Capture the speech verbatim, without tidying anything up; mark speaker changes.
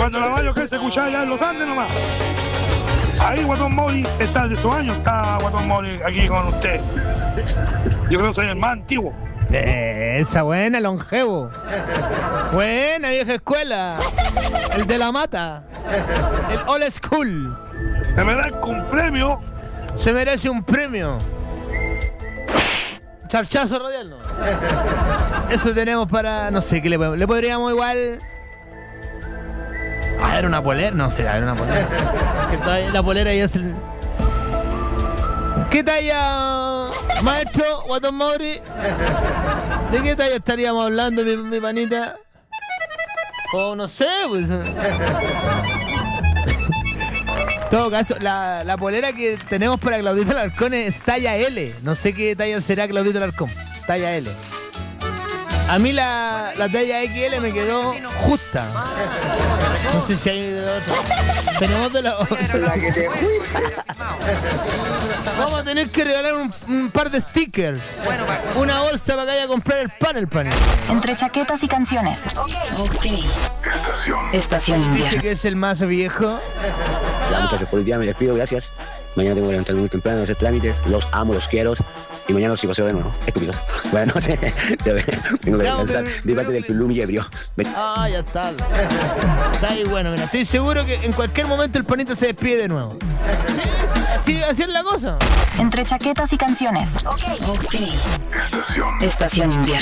Speaker 1: Cuando la radio que se escucha allá en los Andes nomás. Ahí Guatón Mori está de su año, está Guatón Mori aquí con usted. Yo creo que soy el más antiguo.
Speaker 2: Eh, esa buena, longevo. Buena, vieja escuela. El de la mata. El old school.
Speaker 1: Se merece un premio.
Speaker 2: Se merece un premio. Charchazo radial, ¿no? Eso tenemos para... No sé, ¿qué le podemos? Le podríamos igual... A ver, una polera. No sé, a ver, una polera. Que todavía la polera ya es el... ¿Qué talla, maestro Guatón Mauri? ¿De qué talla estaríamos hablando, mi, mi panita? O no sé, pues... En todo caso, la, la polera que tenemos para Claudito Alarcón es talla L. No sé qué talla será Claudito Alarcón. Talla L. A mí la, la talla equis ele me quedó justa. No sé si hay de la otra. Tenemos de la otra.
Speaker 3: La que te
Speaker 2: Vamos a tener que regalar un, un par de stickers. Una bolsa para que vaya a comprar el pan, el pan.
Speaker 4: Entre chaquetas y canciones. Ok.
Speaker 5: Estación.
Speaker 4: Estación
Speaker 2: Dice
Speaker 4: invierno.
Speaker 2: que es el más viejo.
Speaker 3: Ya, muchachos, por el día me despido, gracias. Mañana tengo que levantarme muy temprano, hacer trámites. Los amo, los quiero. Y mañana los paseo de nuevo. Estúpidos. Buenas noches. Tengo que descansar de parte del Pilum y ebrio.
Speaker 2: Ah, ya está. Está ahí, bueno, mira. Estoy seguro que en cualquier momento el panito se despide de nuevo. Así, así es la cosa.
Speaker 4: Entre chaquetas y canciones. Ok.
Speaker 5: Estación.
Speaker 4: Estación invierno.